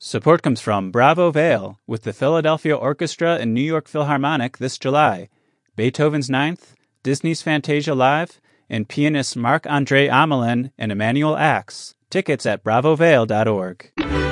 Support comes from Bravo Vale with the Philadelphia Orchestra and New York Philharmonic this July, Beethoven's Ninth, Disney's Fantasia Live, and pianists Marc-Andre Amelin and Emmanuel Ax. Tickets at bravovale.org.